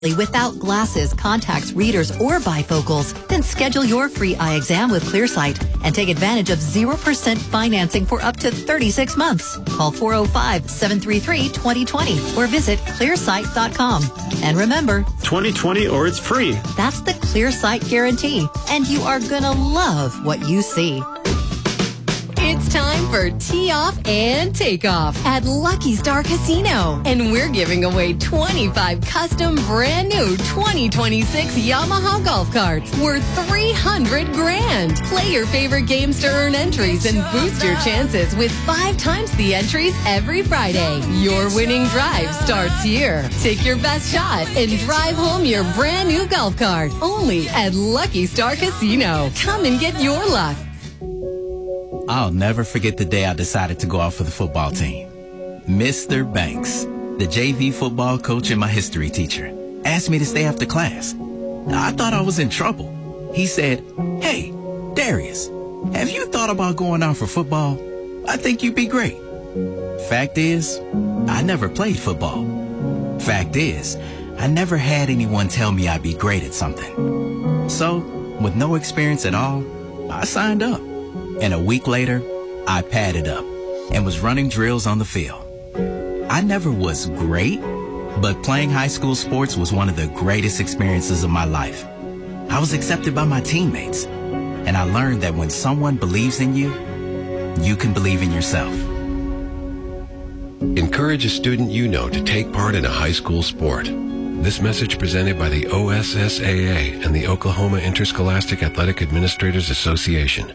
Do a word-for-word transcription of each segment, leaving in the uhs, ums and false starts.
without glasses, contacts, readers, or bifocals, then schedule your free eye exam with ClearSight and take advantage of zero percent financing for up to thirty-six months. Call four oh five, seven three three, two oh two oh or visit clearsight dot com. And remember, twenty twenty or it's free. That's the ClearSight guarantee, and you are gonna love what you see. It's time for Tee Off and Takeoff at Lucky Star Casino. And we're giving away twenty-five custom brand new twenty twenty-six Yamaha golf carts worth three hundred grand. Play your favorite games to earn entries and boost your chances with five times the entries every Friday. Your winning drive starts here. Take your best shot and drive home your brand new golf cart. Only at Lucky Star Casino. Come and get your luck. I'll never forget the day I decided to go out for the football team. Mister Banks, the J V football coach and my history teacher, asked me to stay after class. I thought I was in trouble. He said, "Hey, Darius, have you thought about going out for football? I think you'd be great." Fact is, I never played football. Fact is, I never had anyone tell me I'd be great at something. So, with no experience at all, I signed up. And a week later, I padded up and was running drills on the field. I never was great, but playing high school sports was one of the greatest experiences of my life. I was accepted by my teammates, and I learned that when someone believes in you, you can believe in yourself. Encourage a student you know to take part in a high school sport. This message presented by the O S S A A and the Oklahoma Interscholastic Athletic Administrators Association.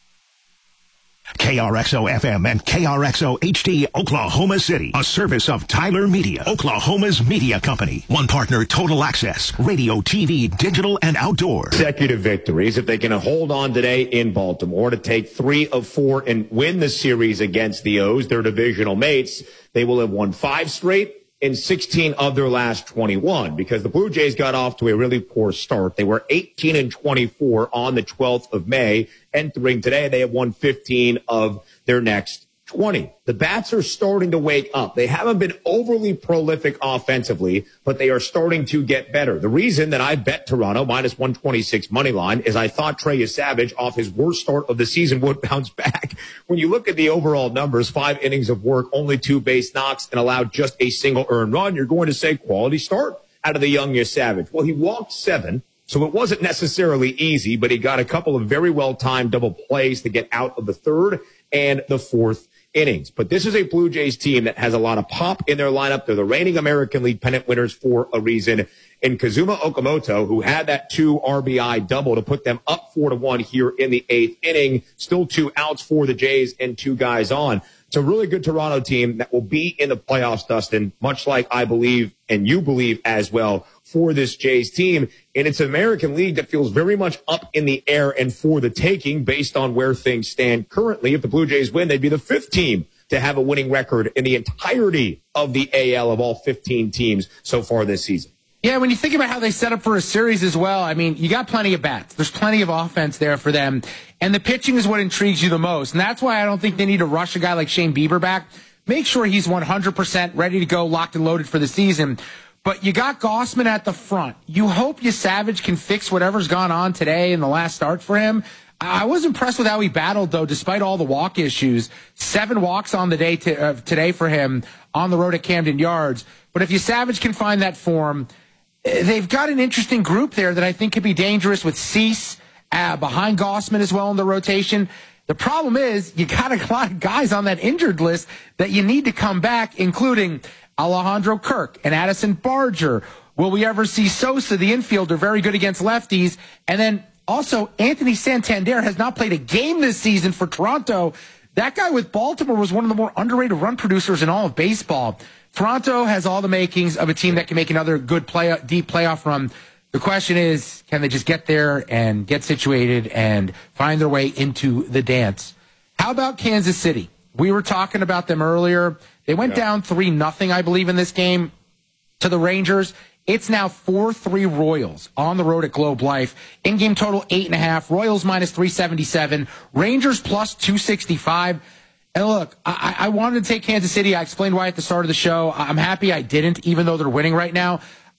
K R X O F M and K R X O H D Oklahoma City, a service of Tyler Media, Oklahoma's media company. One partner, Total Access, radio, T V, digital, and outdoor. Consecutive victories. If they can hold on today in Baltimore to take three of four and win the series against the O's, their divisional mates, they will have won five straight in sixteen of their last twenty-one, because the Blue Jays got off to a really poor start. They were eighteen and twenty-four on the twelfth of May. Entering today, they have won fifteen of their next twenty. The bats are starting to wake up. They haven't been overly prolific offensively, but they are starting to get better. The reason that I bet Toronto minus one twenty-six money line is I thought Trey Savage, off his worst start of the season, would bounce back. When you look at the overall numbers, five innings of work, only two base knocks, and allowed just a single earned run, you're going to say quality start out of the young Savage. Well, he walked seven, so it wasn't necessarily easy, but he got a couple of very well-timed double plays to get out of the third and the fourth innings. But this is a Blue Jays team that has a lot of pop in their lineup. They're the reigning American League pennant winners for a reason. And Kazuma Okamoto, who had that two R B I double to put them up four to one here in the eighth inning, still two outs for the Jays and two guys on. It's a really good Toronto team that will be in the playoffs, Dustin, much like I believe and you believe as well for this Jays team. And it's an American League that feels very much up in the air and for the taking based on where things stand currently. If the Blue Jays win, they'd be the fifth team to have a winning record in the entirety of the A L of all fifteen teams so far this season. Yeah, when you think about how they set up for a series as well, I mean, you got plenty of bats. There's plenty of offense there for them. And the pitching is what intrigues you the most. And that's why I don't think they need to rush a guy like Shane Bieber back. Make sure he's one hundred percent ready to go, locked and loaded for the season. But you got Gausman at the front. You hope you Savage can fix whatever's gone on today in the last start for him. I was impressed with how he battled, though, despite all the walk issues. Seven walks on the day to, uh, today for him on the road at Camden Yards. But if you Savage can find that form, they've got an interesting group there that I think could be dangerous with Cease uh, behind Gausman as well in the rotation. The problem is you got a lot of guys on that injured list that you need to come back, including Alejandro Kirk and Addison Barger. Will we ever see Sosa, the infielder, very good against lefties? And then also Anthony Santander has not played a game this season for Toronto. That guy with Baltimore was one of the more underrated run producers in all of baseball. Toronto has all the makings of a team that can make another good play, deep playoff run. The question is, can they just get there and get situated and find their way into the dance? How about Kansas City? We were talking about them earlier. They went yeah. down three nothing, I believe, in this game to the Rangers. It's now four three Royals on the road at Globe Life. In-game total eight and a half. Royals minus three seventy-seven. Rangers plus two sixty-five. And look, I, I wanted to take Kansas City. I explained why at the start of the show. I'm happy I didn't, even though they're winning right now.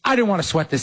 I didn't want to sweat this